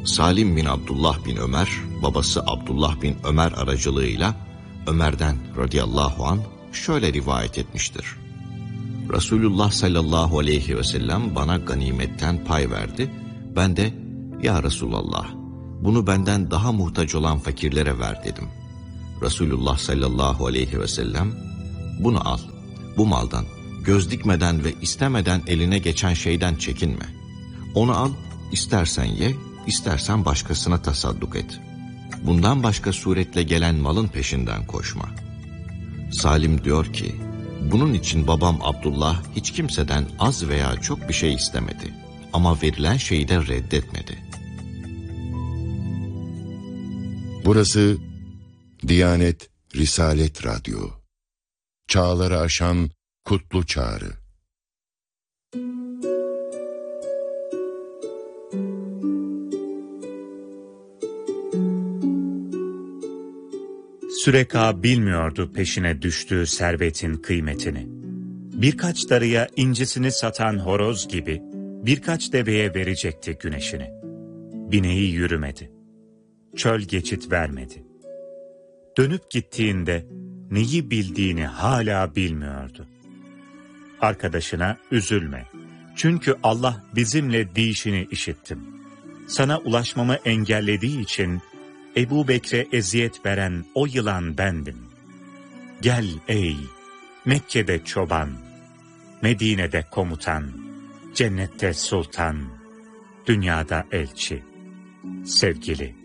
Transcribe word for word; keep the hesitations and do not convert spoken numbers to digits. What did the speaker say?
Salim bin Abdullah bin Ömer, babası Abdullah bin Ömer aracılığıyla Ömer'den radıyallahu anh şöyle rivayet etmiştir. Resulullah sallallahu aleyhi ve sellem bana ganimetten pay verdi. Ben de ya Resulallah bunu benden daha muhtaç olan fakirlere ver dedim. Resulullah sallallahu aleyhi ve sellem bunu al, bu maldan göz dikmeden ve istemeden eline geçen şeyden çekinme. Onu al, istersen ye, istersen başkasına tasadduk et. Bundan başka suretle gelen malın peşinden koşma. Salim diyor ki, bunun için babam Abdullah hiç kimseden az veya çok bir şey istemedi. Ama verilen şeyi de reddetmedi. Burası Diyanet Risalet Radyo. Çağları aşan kutlu çağrı. Süreka bilmiyordu peşine düştüğü servetin kıymetini. Birkaç darıya incisini satan horoz gibi birkaç deveye verecekti güneşini. Bineği yürümedi. Çöl geçit vermedi. Dönüp gittiğinde neyi bildiğini hala bilmiyordu. Arkadaşına üzülme. Çünkü Allah bizimle diyişini işittim. Sana ulaşmamı engellediği için Ebu Bekre eziyet veren o yılan bendim. Gel ey Mekke'de çoban, Medine'de komutan, cennette sultan, dünyada elçi, sevgili.